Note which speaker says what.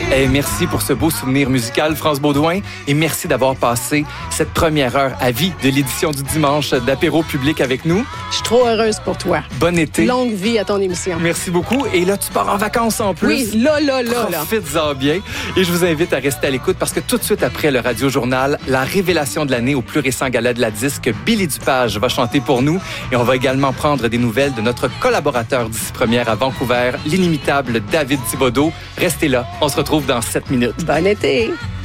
Speaker 1: Et merci pour ce beau souvenir musical, France Baudouin. Et merci d'avoir passé cette première heure à vie de l'édition du dimanche d'Apéro Public avec nous.
Speaker 2: Je suis trop heureuse pour toi.
Speaker 1: Bon été.
Speaker 2: Longue vie à ton émission.
Speaker 1: Merci beaucoup. Et là, tu pars en vacances en plus.
Speaker 2: Oui, là.
Speaker 1: Profites-en bien. Et je vous invite à rester à l'écoute parce que tout de suite après le Radio Journal, la révélation de l'année au plus récent gala de la disque, Billy Dupage va chanter pour nous. Et on va également prendre des nouvelles de notre collaborateur d'ici première à Vancouver, l'inimitable David Thibodeau. Restez là. On se retrouve dans 7 minutes.
Speaker 2: Bon été!